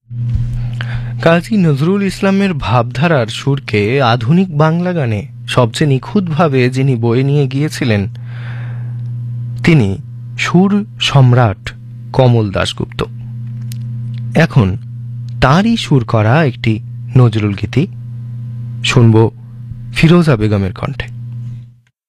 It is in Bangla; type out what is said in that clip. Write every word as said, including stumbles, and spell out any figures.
কাজী নজরুল ইসলামের ভাবধারার সুরকে আধুনিক বাংলা গানে সবচেয়ে নিখুঁতভাবে যিনি বয়ে নিয়ে গিয়েছিলেন তিনি সুর সম্রাট কমল দাশগুপ্ত। এখন তাঁরই সুর করা একটি নজরুল গীতি শুনব ফিরোজা বেগমের কণ্ঠে।